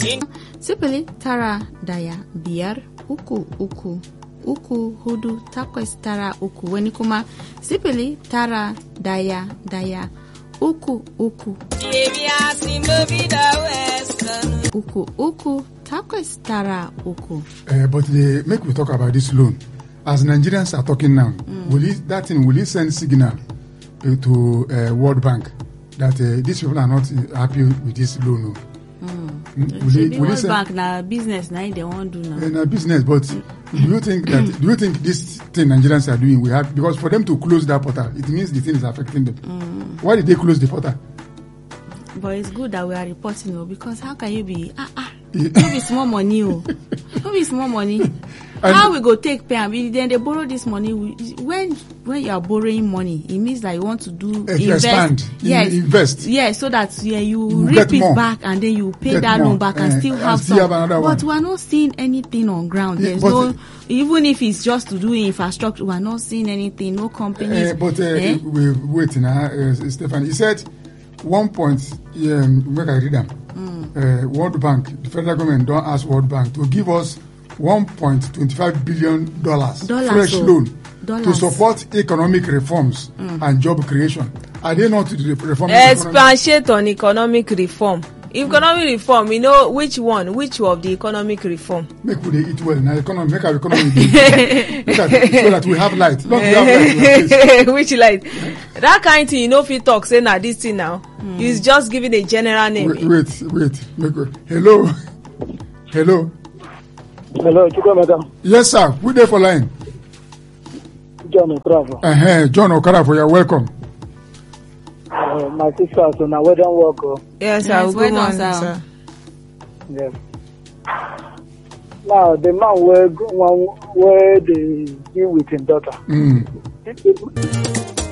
Sifili tara daya biyar uku uku uku hudu takwas tara uku, wani kuma sifili tara daya uku uku uku uku takwas tara uku. But they make we talk about this loan. As Nigerians are talking now, will it send signal to World Bank that these people are not happy with this loan? World Bank na business na they won't do now. Na business, but do you think this thing Nigerians are doing because for them to close that portal, it means the thing is affecting them. Why did they close the portal? But it's good that we are reporting, because how can you be no be small money, no be small money. How we go take pay? Then they borrow this money. When you are borrowing money, it means that you want to do invest. Yes, invest. Yes, so that you reap it more back, and then you pay that loan back and still have some. But we are not seeing anything on ground. There's no, even if it's just to do infrastructure, we are not seeing anything. No companies. Wait now, Stefan. He said 1 point. Make I read them. World Bank, the federal government don't ask World Bank to give us $1.25 billion fresh loan to support economic reforms and job creation. Are they not reforming? Expatiate on economic reform. Economic reform, we know which of the economic reform. Make we eat well now. Make our economy so that we have light. Not we have light. Which light? That kind of thing, if you talk, say now this thing now. It's just giving a general name. Wait. Hello. Hello, Chukwu madam. Yes, sir. Who there for line? John Okarafo. John Okarafo, you're welcome. My sister, so now we don't work. Yes, sir. Good morning, sir. Yes. Now the man where they deal with his daughter.